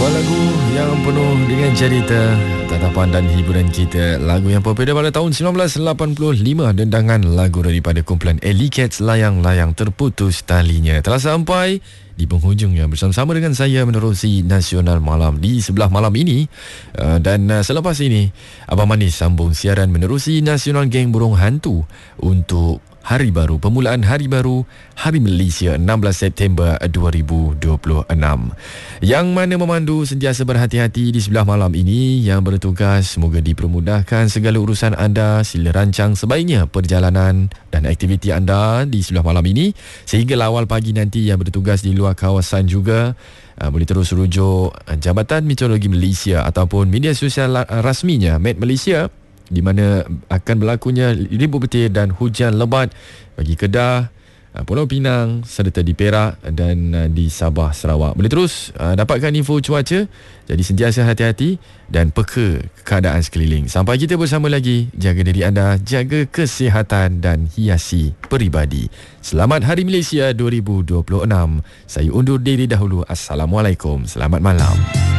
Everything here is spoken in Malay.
Sebuah lagu yang penuh dengan cerita, tatapan dan hiburan kita. Lagu yang popular pada tahun 1985, dendangan lagu daripada kumpulan Alley Cats, Layang-Layang Terputus Talinya. Telah sampai di penghujungnya bersama-sama dengan saya menerusi Nasional Malam di sebelah malam ini. Dan selepas ini Abang Manis sambung siaran menerusi Nasional Geng Burung Hantu untuk Hari Baru, permulaan Hari Baru Hari Malaysia 16 September 2026. Yang mana memandu sentiasa berhati-hati di sebelah malam ini, yang bertugas semoga dipermudahkan segala urusan anda. Sila rancang sebaiknya perjalanan dan aktiviti anda di sebelah malam ini sehingga awal pagi nanti. Yang bertugas di luar kawasan juga boleh terus rujuk Jabatan Meteorologi Malaysia ataupun media sosial rasminya Met Malaysia, di mana akan berlakunya ribu petir dan hujan lebat bagi Kedah, Pulau Pinang serta di Perak dan di Sabah Sarawak. Boleh terus dapatkan info cuaca, jadi sentiasa hati-hati dan peka keadaan sekeliling. Sampai kita bersama lagi, jaga diri anda, jaga kesihatan dan hiasi peribadi. Selamat Hari Malaysia 2026. Saya undur diri dahulu. Assalamualaikum. Selamat malam.